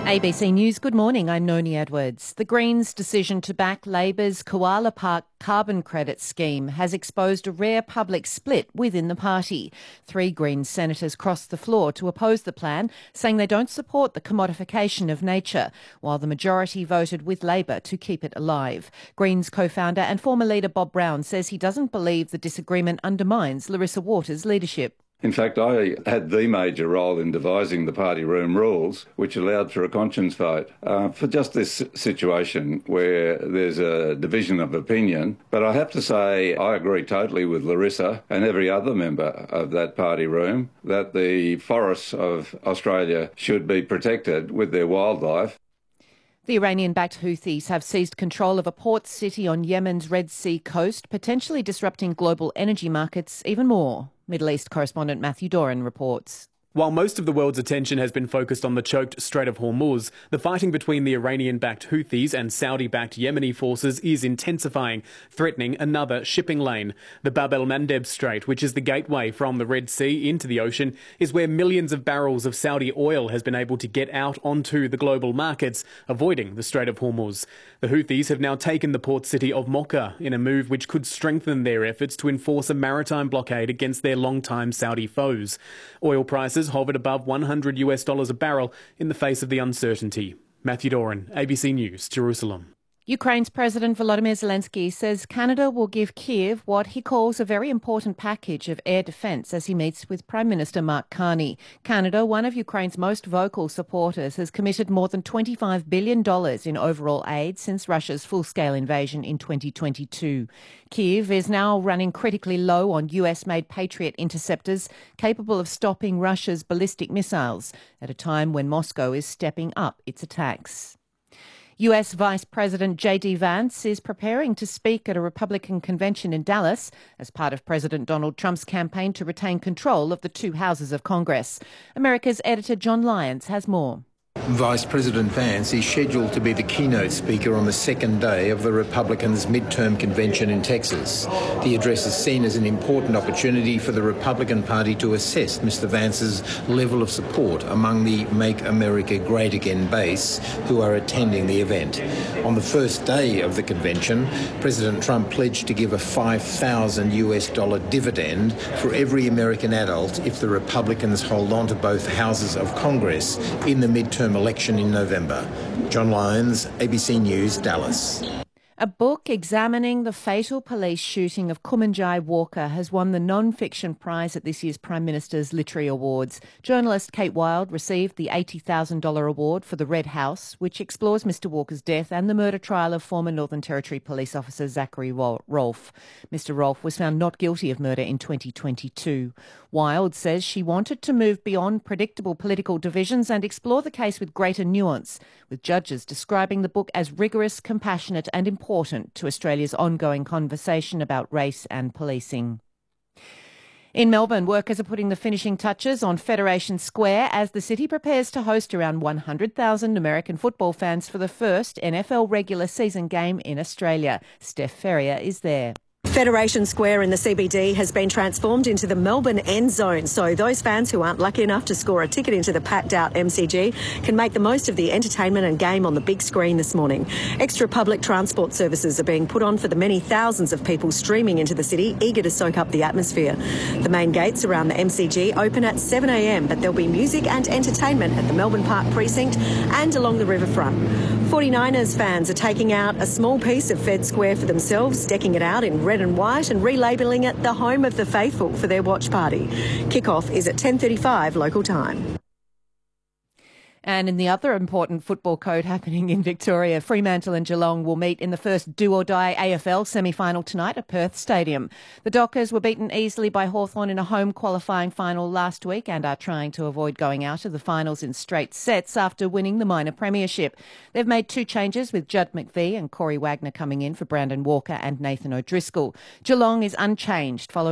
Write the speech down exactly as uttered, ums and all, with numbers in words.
A B C News, good morning, I'm Noni Edwards. The Greens' decision to back Labor's Koala Park carbon credit scheme has exposed a rare public split within the party. Three Greens senators crossed the floor to oppose the plan, saying they don't support the commodification of nature, while the majority voted with Labor to keep it alive. Greens co-founder and former leader Bob Brown says he doesn't believe the disagreement undermines Larissa Waters' leadership. In fact, I had the major role in devising the party room rules, which allowed for a conscience vote uh, for just this situation where there's a division of opinion. But I have to say I agree totally with Larissa and every other member of that party room that the forests of Australia should be protected with their wildlife. The Iranian-backed Houthis have seized control of a port city on Yemen's Red Sea coast, potentially disrupting global energy markets even more. Middle East correspondent Matthew Doran reports. While most of the world's attention has been focused on the choked Strait of Hormuz, the fighting between the Iranian-backed Houthis and Saudi-backed Yemeni forces is intensifying, threatening another shipping lane. The Bab el-Mandeb Strait, which is the gateway from the Red Sea into the ocean, is where millions of barrels of Saudi oil has been able to get out onto the global markets, avoiding the Strait of Hormuz. The Houthis have now taken the port city of Mocha in a move which could strengthen their efforts to enforce a maritime blockade against their long-time Saudi foes. Oil prices hovered above one hundred US dollars a barrel in the face of the uncertainty. Matthew Doran, A B C News, Jerusalem. Ukraine's President Volodymyr Zelensky says Canada will give Kyiv what he calls a very important package of air defence as he meets with Prime Minister Mark Carney. Canada, one of Ukraine's most vocal supporters, has committed more than twenty-five billion dollars in overall aid since Russia's full-scale invasion in twenty twenty-two. Kyiv is now running critically low on U S-made Patriot interceptors capable of stopping Russia's ballistic missiles at a time when Moscow is stepping up its attacks. U S Vice President J D Vance is preparing to speak at a Republican convention in Dallas as part of President Donald Trump's campaign to retain control of the two houses of Congress. America's editor John Lyons has more. Vice President Vance is scheduled to be the keynote speaker on the second day of the Republicans' midterm convention in Texas. The address is seen as an important opportunity for the Republican Party to assess Mister Vance's level of support among the Make America Great Again base who are attending the event. On the first day of the convention, President Trump pledged to give a five thousand US dollar dividend for every American adult if the Republicans hold on to both houses of Congress in the midterm election in November. John Lyons, A B C News, Dallas. A book examining the fatal police shooting of Kumanjai Walker has won the non-fiction prize at this year's Prime Minister's Literary Awards. Journalist Kate Wild received the eighty thousand dollars award for The Red House, which explores Mister Walker's death and the murder trial of former Northern Territory police officer Zachary Rolfe. Mister Rolfe was found not guilty of murder in twenty twenty-two. Wild says she wanted to move beyond predictable political divisions and explore the case with greater nuance, with judges describing the book as rigorous, compassionate and important to Australia's ongoing conversation about race and policing. In Melbourne, workers are putting the finishing touches on Federation Square as the city prepares to host around one hundred thousand American football fans for the first N F L regular season game in Australia. Steph Ferrier is there. Federation Square in the C B D has been transformed into the Melbourne End Zone, so those fans who aren't lucky enough to score a ticket into the packed-out M C G can make the most of the entertainment and game on the big screen this morning. Extra public transport services are being put on for the many thousands of people streaming into the city, eager to soak up the atmosphere. The main gates around the M C G open at seven a m, but there'll be music and entertainment at the Melbourne Park precinct and along the riverfront. forty-niners fans are taking out a small piece of Fed Square for themselves, decking it out in red and white and relabelling it the home of the faithful for their watch party. Kick-off is at ten thirty-five local time. And in the other important football code happening in Victoria, Fremantle and Geelong will meet in the first do-or-die A F L semi-final tonight at Perth Stadium. The Dockers were beaten easily by Hawthorn in a home qualifying final last week and are trying to avoid going out of the finals in straight sets after winning the minor premiership. They've made two changes with Judd McVie and Corey Wagner coming in for Brandon Walker and Nathan O'Driscoll. Geelong is unchanged following